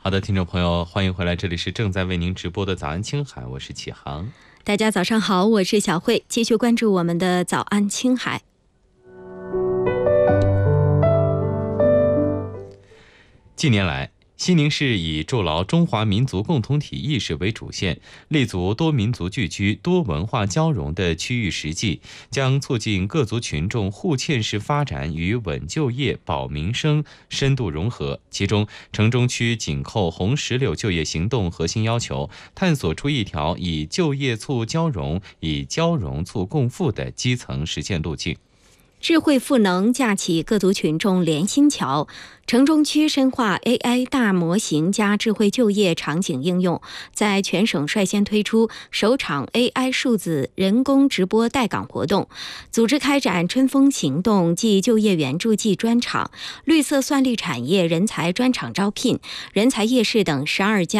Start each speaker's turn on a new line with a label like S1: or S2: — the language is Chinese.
S1: 好的，听众朋友，欢迎回来，这里是正在为您直播的早安青海，我是启航。
S2: 大家早上好，我是小慧，继续关注我们的早安青海。
S1: 近年来，西宁市以筑牢中华民族共同体意识为主线，立足多民族聚居、多文化交融的区域实际，将促进各族群众互嵌式发展与稳就业、保民生深度融合。其中，城中区紧扣红石榴就业行动核心要求，探索出一条以就业促交融、以交融促共富的基层实现路径。
S2: 智慧赋能架起各族群众连心桥，城中区深化 AI 大模型加智慧就业场景应用，在全省率先推出首场 AI 数字人工直播带岗活动，组织开展春风行动暨就业援助季专场、绿色算力产业人才专场招聘、人才夜市等12家